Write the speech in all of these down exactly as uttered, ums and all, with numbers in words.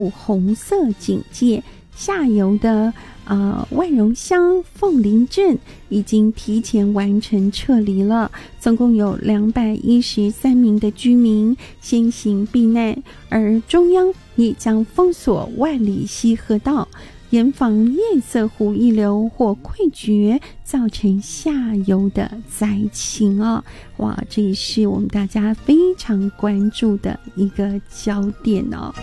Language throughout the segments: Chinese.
红色警戒，下游的呃万荣乡凤林镇已经提前完成撤离了，总共有两百一十三名的居民先行避难，而中央也将封锁万里溪河道，严防堰塞湖溢流或溃决造成下游的灾情啊！哇，这也是我们大家非常关注的一个焦点哦。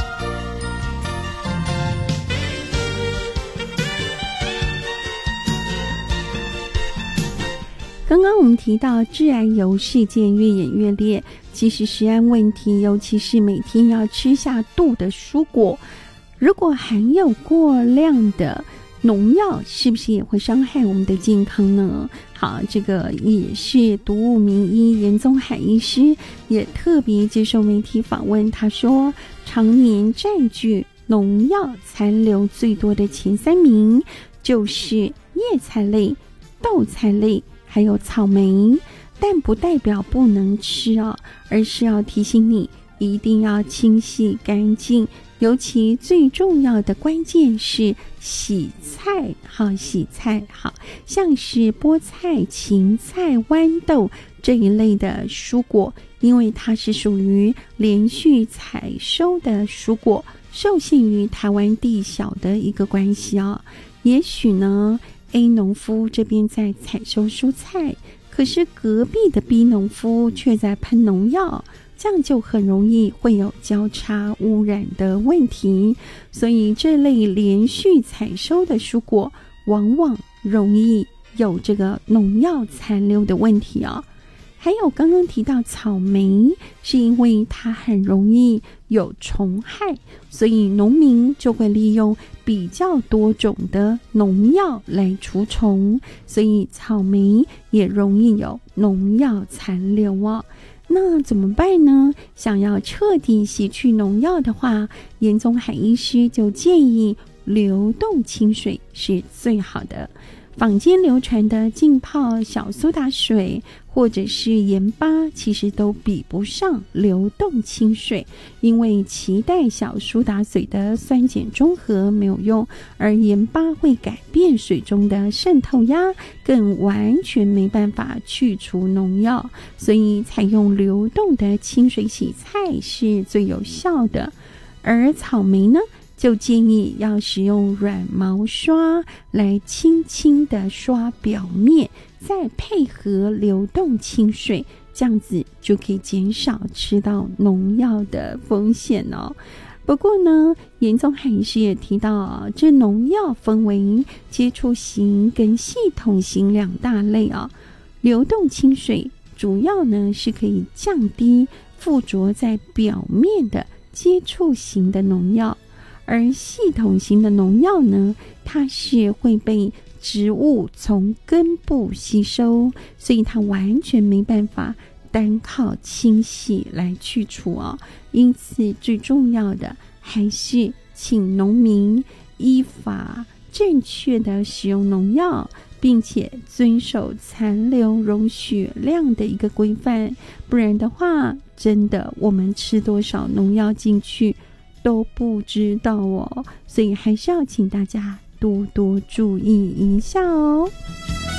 刚刚我们提到致癌油事件越演越烈，其实食安问题，尤其是每天要吃下肚的蔬果，如果含有过量的农药，是不是也会伤害我们的健康呢？好，这个也是毒物名医严宗海医师也特别接受媒体访问，他说常年占据农药残留最多的前三名就是叶菜类、豆菜类还有草莓，但不代表不能吃哦，而是要提醒你一定要清洗干净，尤其最重要的关键是洗菜，好，洗菜，好，像是菠菜、芹菜、豌豆这一类的蔬果，因为它是属于连续采收的蔬果，受限于台湾地小的一个关系哦，也许呢 A 农夫这边在采收蔬菜，可是隔壁的 B 农夫却在喷农药，这样就很容易会有交叉污染的问题，所以这类连续采收的蔬果往往容易有这个农药残留的问题哦。还有刚刚提到草莓，是因为它很容易有虫害，所以农民就会利用比较多种的农药来除虫，所以草莓也容易有农药残留哦。那怎么办呢？想要彻底洗去农药的话，严宗海医师就建议流动清水是最好的。坊间流传的浸泡小苏打水或者是盐巴，其实都比不上流动清水，因为期待小苏打水的酸碱中和没有用，而盐巴会改变水中的渗透压，更完全没办法去除农药，所以采用流动的清水洗菜是最有效的。而草莓呢，就建议要使用软毛刷来轻轻的刷表面，再配合流动清水，这样子就可以减少吃到农药的风险哦。不过呢，严宗海医师也提到啊，这农药分为接触型跟系统型两大类啊。流动清水主要呢是可以降低附着在表面的接触型的农药，而系统型的农药呢，它是会被植物从根部吸收，所以它完全没办法单靠清洗来去除哦。因此最重要的还是请农民依法正确的使用农药，并且遵守残留容许量的一个规范，不然的话真的我们吃多少农药进去都不知道哦，所以还是要请大家多多注意一下哦。